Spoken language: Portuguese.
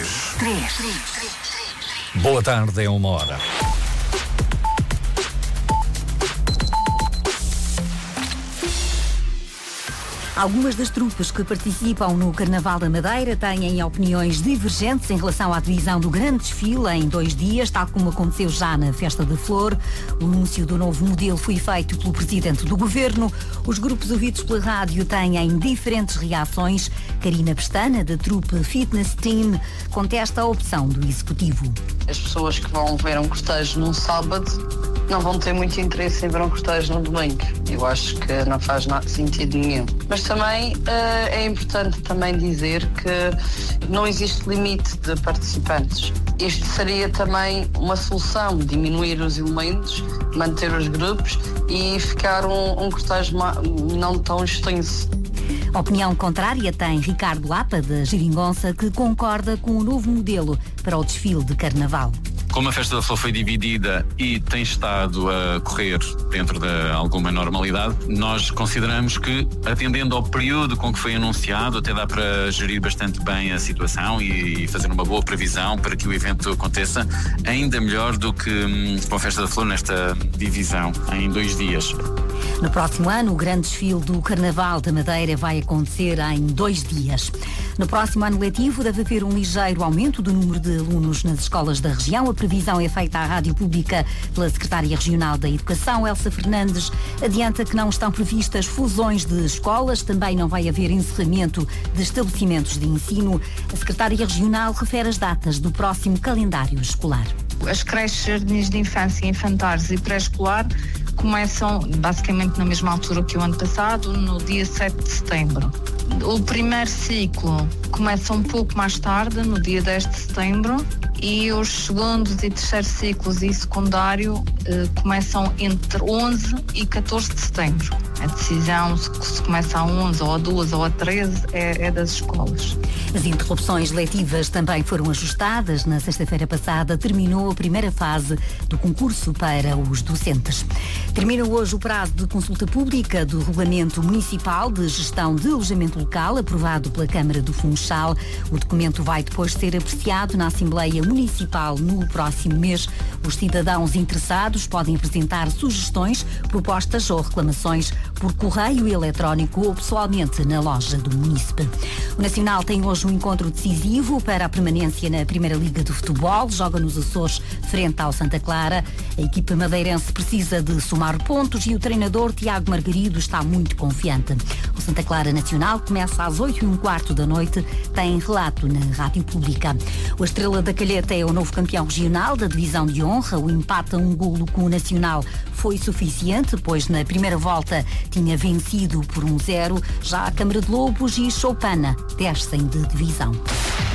Boa tarde, é 1h. Algumas das tropas que participam no Carnaval da Madeira têm opiniões divergentes em relação à divisão do grande desfile em 2 dias, tal como aconteceu já na Festa da Flor. O anúncio do novo modelo foi feito pelo Presidente do Governo. Os grupos ouvidos pela rádio têm diferentes reações. Karina Pestana, da trupe Fitness Team, contesta a opção do Executivo. As pessoas que vão ver um cortejo num sábado não vão ter muito interesse em ver um cortejo no domingo. Eu acho que não faz sentido nenhum. Mas também é importante também dizer que não existe limite de participantes. Isto seria também uma solução, diminuir os elementos, manter os grupos e ficar um cortejo não tão extenso. Opinião contrária tem Ricardo Lapa, da Geringonça, que concorda com o novo modelo para o desfile de Carnaval. Como a Festa da Flor foi dividida e tem estado a correr dentro de alguma normalidade, nós consideramos que, atendendo ao período com que foi anunciado, até dá para gerir bastante bem a situação e fazer uma boa previsão para que o evento aconteça ainda melhor do que com a Festa da Flor nesta divisão em 2 dias. No próximo ano, o grande desfile do Carnaval da Madeira vai acontecer em 2 dias. No próximo ano letivo deve haver um ligeiro aumento do número de alunos nas escolas da região. A previsão é feita à Rádio Pública pela Secretária Regional da Educação, Elsa Fernandes. Adianta que não estão previstas fusões de escolas, também não vai haver encerramento de estabelecimentos de ensino. A Secretária Regional refere as datas do próximo calendário escolar. As creches, jardins de infância, infantários e pré-escolar começam basicamente na mesma altura que o ano passado, no dia 7 de setembro. O primeiro ciclo começa um pouco mais tarde, no dia 10 de setembro, e os segundos e terceiros ciclos e secundário começam entre 11 e 14 de setembro. A decisão se começa a 11 ou a 12 ou a 13 é das escolas. As interrupções letivas também foram ajustadas. Na sexta-feira passada terminou a primeira fase do concurso para os docentes. Termina hoje o prazo de consulta pública do Regulamento Municipal de Gestão de Alojamento Local, aprovado pela Câmara do Funchal. O documento vai depois ser apreciado na Assembleia Municipal no próximo mês. Os cidadãos interessados podem apresentar sugestões, propostas ou reclamações por correio eletrónico ou pessoalmente na loja do munícipe. O Nacional tem hoje um encontro decisivo para a permanência na Primeira Liga de Futebol. Joga nos Açores frente ao Santa Clara. A equipa madeirense precisa de somar pontos e o treinador Tiago Margarido está muito confiante. O Santa Clara Nacional começa às 8h15 da noite. Tem relato na Rádio Pública. O Estrela da Calheta é o novo campeão regional da Divisão de Honra. O empate a 1-golo com o Nacional foi suficiente, pois na primeira volta tinha vencido por 1-0. Já a Câmara de Lobos e Choupana descem de divisão.